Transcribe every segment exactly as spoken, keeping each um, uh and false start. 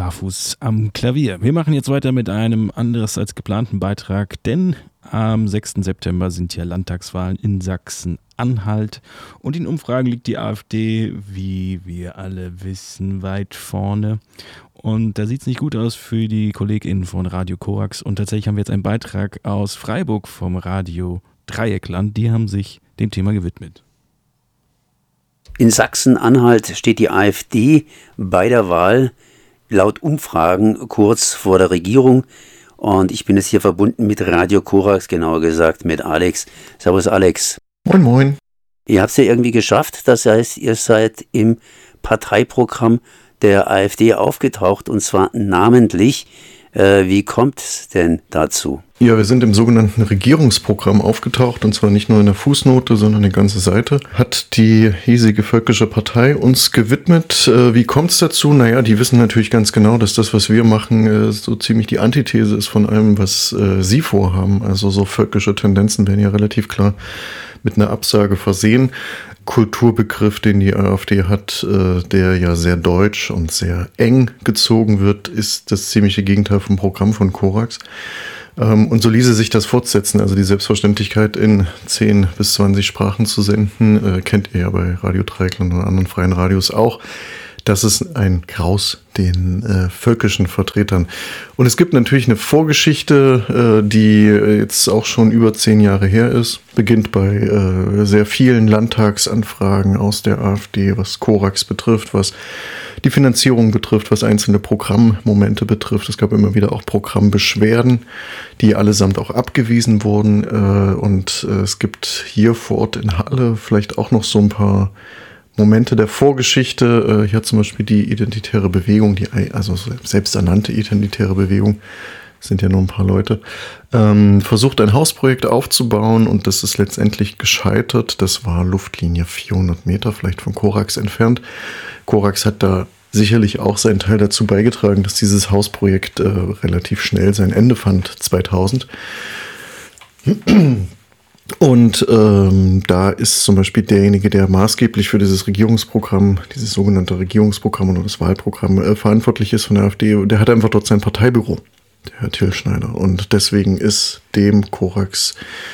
Barfuß am Klavier. Wir machen jetzt weiter mit einem anders als geplanten Beitrag, denn am sechsten September sind ja Landtagswahlen in Sachsen-Anhalt und in Umfragen liegt die AfD, wie wir alle wissen, weit vorne. Und da sieht es nicht gut aus für die KollegInnen von Radio Korax. Und tatsächlich haben wir jetzt einen Beitrag aus Freiburg vom Radio Dreieckland. Die haben sich dem Thema gewidmet. In Sachsen-Anhalt steht die AfD bei der Wahl laut Umfragen kurz vor der Regierung. Und ich bin jetzt hier verbunden mit Radio Korax, genauer gesagt mit Alex. Servus Alex. Moin moin. Ihr habt es ja irgendwie geschafft, das heißt, ihr seid im Parteiprogramm der AfD aufgetaucht und zwar namentlich. Äh, wie kommt es denn dazu? Ja, wir sind im sogenannten Regierungsprogramm aufgetaucht und zwar nicht nur in der Fußnote, sondern eine ganze Seite. Hat die hiesige Völkische Partei uns gewidmet. Äh, wie kommt es dazu? Naja, die wissen natürlich ganz genau, dass das, was wir machen, äh, so ziemlich die Antithese ist von allem, was äh, sie vorhaben. Also so völkische Tendenzen werden ja relativ klar mit einer Absage versehen. Kulturbegriff, den die AfD hat, äh, der ja sehr deutsch und sehr eng gezogen wird, ist das ziemliche Gegenteil vom Programm von Korax. Ähm, und so ließe sich das fortsetzen. Also die Selbstverständlichkeit, in zehn bis zwanzig Sprachen zu senden, äh, kennt ihr ja bei Radio Dreieckland und anderen freien Radios auch. Das ist ein Graus den äh, völkischen Vertretern. Und es gibt natürlich eine Vorgeschichte, äh, die jetzt auch schon über zehn Jahre her ist. Beginnt bei äh, sehr vielen Landtagsanfragen aus der AfD, was Korax betrifft, was die Finanzierung betrifft, was einzelne Programmmomente betrifft. Es gab immer wieder auch Programmbeschwerden, die allesamt auch abgewiesen wurden. Äh, und äh, es gibt hier vor Ort in Halle vielleicht auch noch so ein paar Momente der Vorgeschichte. Hier hat zum Beispiel die Identitäre Bewegung, die also selbsternannte Identitäre Bewegung, sind ja nur ein paar Leute, ähm, versucht ein Hausprojekt aufzubauen und das ist letztendlich gescheitert. Das war Luftlinie vierhundert Meter, vielleicht von Korax entfernt. Korax hat da sicherlich auch seinen Teil dazu beigetragen, dass dieses Hausprojekt äh, relativ schnell sein Ende fand, zweitausend. Und ähm, da ist zum Beispiel derjenige, der maßgeblich für dieses Regierungsprogramm, dieses sogenannte Regierungsprogramm oder das Wahlprogramm äh, verantwortlich ist von der AfD, der hat einfach dort sein Parteibüro, der Herr Till Schneider. Und deswegen ist dem Korax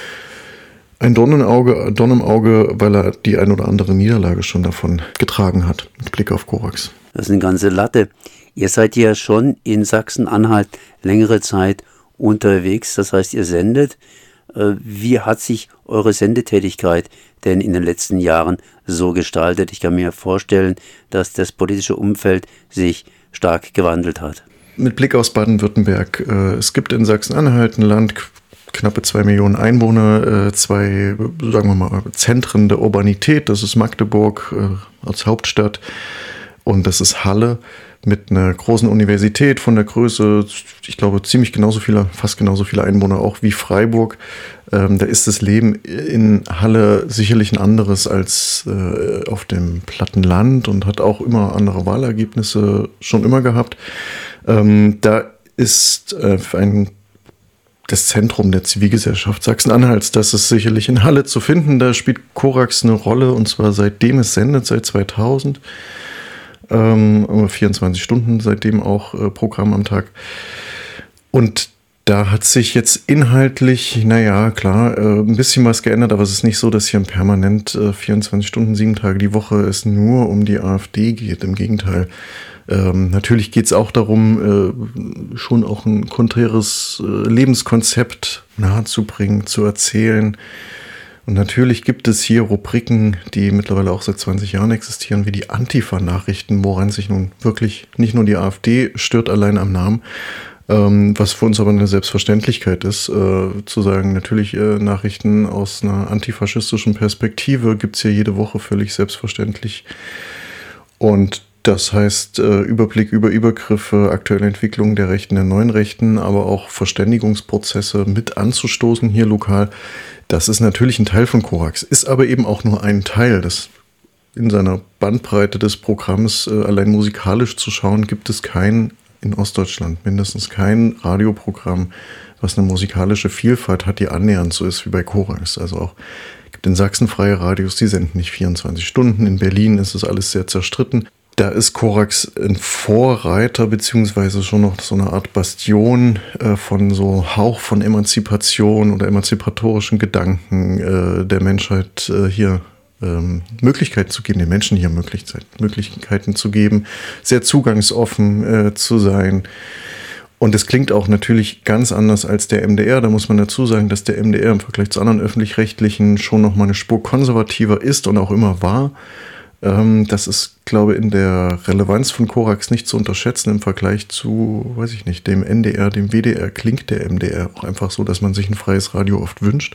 ein Dorn im Auge, Dorn im Auge, weil er die ein oder andere Niederlage schon davon getragen hat, mit Blick auf Korax. Das ist eine ganze Latte. Ihr seid ja schon in Sachsen-Anhalt längere Zeit unterwegs, das heißt, ihr sendet. Wie hat sich eure Sendetätigkeit denn in den letzten Jahren so gestaltet? Ich kann mir vorstellen, dass das politische Umfeld sich stark gewandelt hat. Mit Blick aus Baden-Württemberg. Äh, es gibt in Sachsen-Anhalt ein Land, knappe zwei Millionen Einwohner, äh, zwei, sagen wir mal, Zentren der Urbanität. Das ist Magdeburg äh, als Hauptstadt und das ist Halle. Mit einer großen Universität von der Größe, ich glaube, ziemlich genauso viele, fast genauso viele Einwohner auch wie Freiburg. Ähm, da ist das Leben in Halle sicherlich ein anderes als äh, auf dem platten Land und hat auch immer andere Wahlergebnisse schon immer gehabt. Ähm, da ist äh, ein das Zentrum der Zivilgesellschaft Sachsen-Anhalts. Das ist sicherlich in Halle zu finden. Da spielt Korax eine Rolle und zwar seitdem es sendet, seit zweitausend. Ähm, vierundzwanzig Stunden seitdem auch äh, Programm am Tag. Und da hat sich jetzt inhaltlich, naja, klar, äh, ein bisschen was geändert, aber es ist nicht so, dass hier permanent äh, vierundzwanzig Stunden, sieben Tage die Woche es nur um die AfD geht. Im Gegenteil. Ähm, natürlich geht es auch darum, äh, schon auch ein konträres äh, Lebenskonzept nahezubringen, zu erzählen. Und natürlich gibt es hier Rubriken, die mittlerweile auch seit zwanzig Jahren existieren, wie die Antifa-Nachrichten, woran sich nun wirklich nicht nur die AfD stört, allein am Namen, ähm, was für uns aber eine Selbstverständlichkeit ist, äh, zu sagen, natürlich äh, Nachrichten aus einer antifaschistischen Perspektive gibt es hier jede Woche völlig selbstverständlich. Und das heißt, äh, Überblick über Übergriffe, aktuelle Entwicklungen der Rechten, der neuen Rechten, aber auch Verständigungsprozesse mit anzustoßen hier lokal. Das ist natürlich ein Teil von Korax, ist aber eben auch nur ein Teil. Das in seiner Bandbreite des Programms, äh, allein musikalisch zu schauen, gibt es kein, in Ostdeutschland mindestens kein Radioprogramm, was eine musikalische Vielfalt hat, die annähernd so ist wie bei Korax. Also auch gibt in Sachsen freie Radios, die senden nicht vierundzwanzig Stunden. In Berlin ist es alles sehr zerstritten. da ist Korax ein Vorreiter, beziehungsweise schon noch so eine Art Bastion äh, von so Hauch von Emanzipation oder emanzipatorischen Gedanken äh, der Menschheit äh, hier ähm, Möglichkeiten zu geben, den Menschen hier Möglichkeit, Möglichkeiten zu geben, sehr zugangsoffen äh, zu sein. Und es klingt auch natürlich ganz anders als der M D R. Da muss man dazu sagen, dass der M D R im Vergleich zu anderen Öffentlich-Rechtlichen schon noch mal eine Spur konservativer ist und auch immer war. Das ist, glaube ich, in der Relevanz von Korax nicht zu unterschätzen im Vergleich zu, weiß ich nicht, dem N D R, dem W D R. Klingt der M D R auch einfach so, dass man sich ein freies Radio oft wünscht.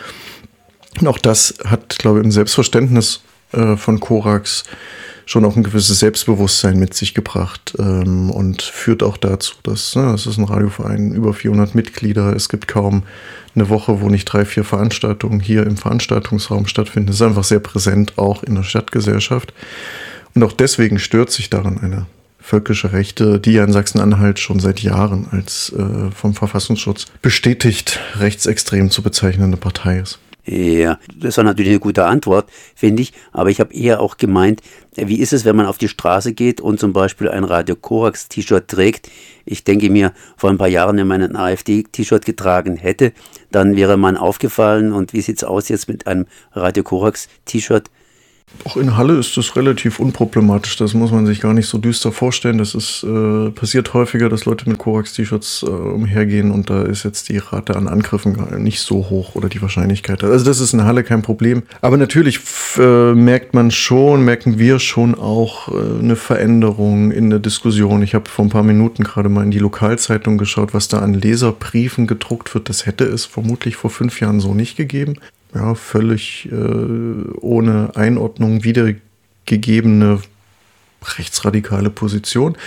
Und auch das hat, glaube ich, im Selbstverständnis äh, von Korax schon auch ein gewisses Selbstbewusstsein mit sich gebracht ähm, und führt auch dazu, dass ne, es ist ein Radioverein, über vierhundert Mitglieder, es gibt kaum eine Woche, wo nicht drei, vier Veranstaltungen hier im Veranstaltungsraum stattfinden. Das ist einfach sehr präsent, auch in der Stadtgesellschaft. Und auch deswegen stört sich daran eine völkische Rechte, die ja in Sachsen-Anhalt schon seit Jahren als äh, vom Verfassungsschutz bestätigt rechtsextrem zu bezeichnende Partei ist. Ja, das war natürlich eine gute Antwort, finde ich. Aber ich habe eher auch gemeint, wie ist es, wenn man auf die Straße geht und zum Beispiel ein Radio Korax T-Shirt trägt? Ich denke mir, vor ein paar Jahren, wenn man ein AfD-T-Shirt getragen hätte, dann wäre man aufgefallen. Und wie sieht's aus jetzt mit einem Radio Korax T-Shirt? Auch in Halle ist das relativ unproblematisch. Das muss man sich gar nicht so düster vorstellen. Das ist äh, passiert häufiger, dass Leute mit Korax-T-Shirts äh, umhergehen und da ist jetzt die Rate an Angriffen nicht so hoch oder die Wahrscheinlichkeit. Also das ist in Halle kein Problem. Aber natürlich f- äh, merkt man schon, merken wir schon auch äh, eine Veränderung in der Diskussion. Ich habe vor ein paar Minuten gerade mal in die Lokalzeitung geschaut, was da an Leserbriefen gedruckt wird. Das hätte es vermutlich vor fünf Jahren so nicht gegeben. Ja, völlig äh, ohne Einordnung wiedergegebene rechtsradikale Position.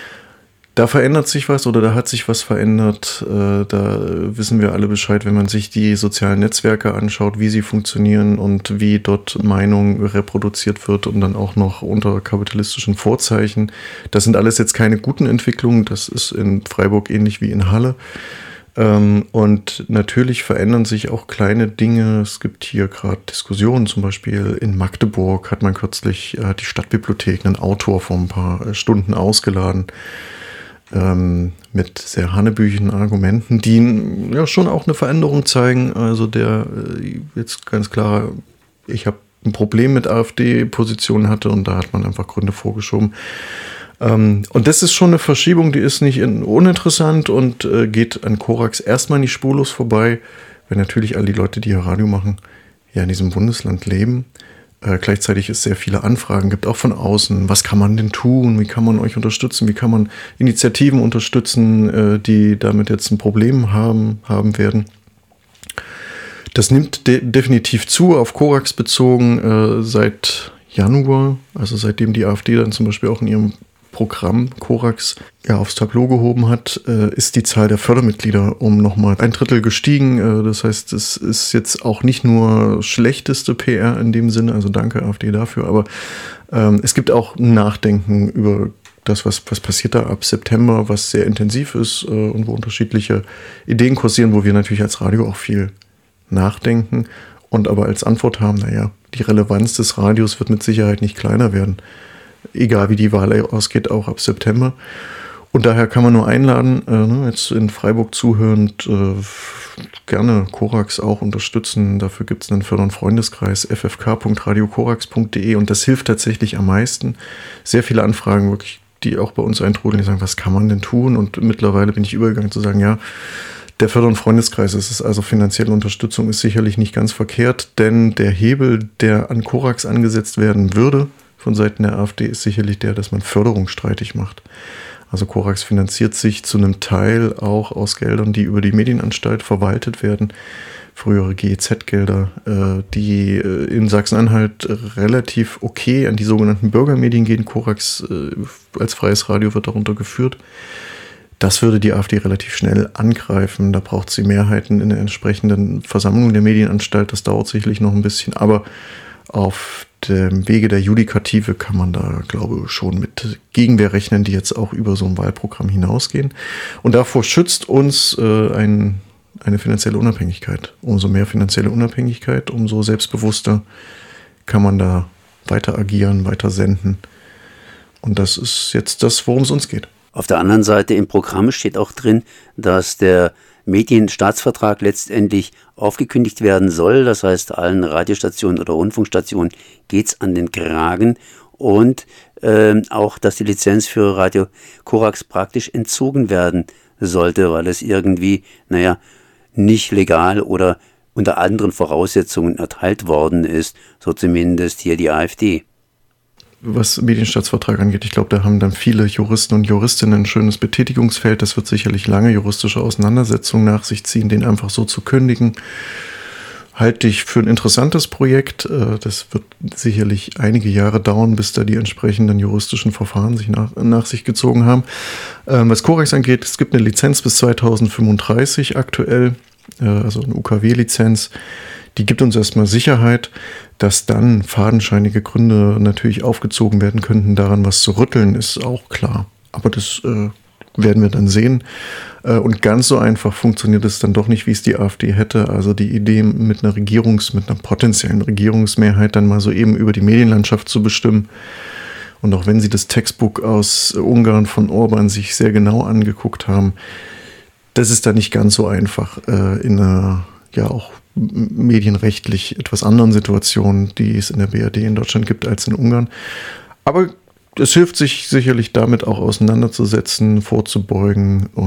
Da verändert sich was oder da hat sich was verändert. Äh, da wissen wir alle Bescheid, wenn man sich die sozialen Netzwerke anschaut, wie sie funktionieren und wie dort Meinung reproduziert wird und dann auch noch unter kapitalistischen Vorzeichen. Das sind alles jetzt keine guten Entwicklungen. Das ist in Freiburg ähnlich wie in Halle. Und natürlich verändern sich auch kleine Dinge. Es gibt hier gerade Diskussionen, zum Beispiel in Magdeburg hat man kürzlich äh, die Stadtbibliothek einen Autor vor ein paar Stunden ausgeladen ähm, mit sehr hanebüchen Argumenten, die ja schon auch eine Veränderung zeigen. Also der äh, jetzt ganz klar, ich habe ein Problem mit AfD-Positionen hatte und da hat man einfach Gründe vorgeschoben. Und das ist schon eine Verschiebung, die ist nicht uninteressant und äh, geht an Korax erstmal nicht spurlos vorbei, weil natürlich all die Leute, die hier Radio machen, ja in diesem Bundesland leben. Äh, gleichzeitig es sehr viele Anfragen gibt, auch von außen. Was kann man denn tun? Wie kann man euch unterstützen? Wie kann man Initiativen unterstützen, äh, die damit jetzt ein Problem haben, haben werden? Das nimmt de- definitiv zu, auf Korax bezogen, äh, seit Januar, also seitdem die AfD dann zum Beispiel auch in ihrem Programm Korax ja, aufs Tableau gehoben hat, äh, ist die Zahl der Fördermitglieder um nochmal ein Drittel gestiegen. Äh, das heißt, es ist jetzt auch nicht nur schlechteste P R in dem Sinne, also danke AfD dafür, aber ähm, es gibt auch ein Nachdenken über das, was, was passiert da ab September, was sehr intensiv ist äh, und wo unterschiedliche Ideen kursieren, wo wir natürlich als Radio auch viel nachdenken und aber als Antwort haben, naja, die Relevanz des Radios wird mit Sicherheit nicht kleiner werden. Egal wie die Wahl ausgeht, auch ab September. Und daher kann man nur einladen, äh, ne, jetzt in Freiburg zuhörend, äh, gerne Korax auch unterstützen. Dafür gibt es einen Förder- und Freundeskreis, f f k punkt radio korax punkt d e und das hilft tatsächlich am meisten. Sehr viele Anfragen, wirklich, die auch bei uns eintrudeln, die sagen, was kann man denn tun? Und mittlerweile bin ich übergegangen zu sagen, ja, der Förder- und Freundeskreis ist es, also finanzielle Unterstützung ist sicherlich nicht ganz verkehrt, denn der Hebel, der an Korax angesetzt werden würde, von Seiten der AfD ist sicherlich der, dass man Förderung streitig macht. Also Korax finanziert sich zu einem Teil auch aus Geldern, die über die Medienanstalt verwaltet werden. Frühere G E Z-Gelder, äh, die äh, in Sachsen-Anhalt relativ okay an die sogenannten Bürgermedien gehen. Korax äh, als freies Radio wird darunter geführt. Das würde die AfD relativ schnell angreifen. Da braucht sie Mehrheiten in der entsprechenden Versammlung der Medienanstalt. Das dauert sicherlich noch ein bisschen, aber auf dem Wege der Judikative kann man da, glaube ich, schon mit Gegenwehr rechnen, die jetzt auch über so ein Wahlprogramm hinausgehen. Und davor schützt uns äh, ein, eine finanzielle Unabhängigkeit. Umso mehr finanzielle Unabhängigkeit, umso selbstbewusster kann man da weiter agieren, weiter senden. Und das ist jetzt das, worum es uns geht. Auf der anderen Seite im Programm steht auch drin, dass der Medienstaatsvertrag letztendlich aufgekündigt werden soll. Das heißt, allen Radiostationen oder Rundfunkstationen geht's an den Kragen und äh, auch, dass die Lizenz für Radio Korax praktisch entzogen werden sollte, weil es irgendwie, naja, nicht legal oder unter anderen Voraussetzungen erteilt worden ist, so zumindest hier die AfD. Was Medienstaatsvertrag angeht, ich glaube, da haben dann viele Juristen und Juristinnen ein schönes Betätigungsfeld. Das wird sicherlich lange juristische Auseinandersetzungen nach sich ziehen, den einfach so zu kündigen. Halte ich für ein interessantes Projekt. Das wird sicherlich einige Jahre dauern, bis da die entsprechenden juristischen Verfahren sich nach, nach sich gezogen haben. Was Korax angeht, es gibt eine Lizenz bis zweitausendfünfunddreißig aktuell, also eine U K W-Lizenz. Die gibt uns erstmal Sicherheit, dass dann fadenscheinige Gründe natürlich aufgezogen werden könnten, daran was zu rütteln, ist auch klar. Aber das äh, werden wir dann sehen. Äh, und ganz so einfach funktioniert es dann doch nicht, wie es die AfD hätte. Also die Idee, mit einer Regierungs-, mit einer potenziellen Regierungsmehrheit dann mal so eben über die Medienlandschaft zu bestimmen. Und auch wenn Sie das Textbook aus Ungarn von Orban sich sehr genau angeguckt haben, das ist da nicht ganz so einfach äh, in einer, ja auch medienrechtlich etwas anderen Situationen, die es in der B R D in Deutschland gibt, als in Ungarn. Aber es hilft sich sicherlich damit auch auseinanderzusetzen, vorzubeugen. Und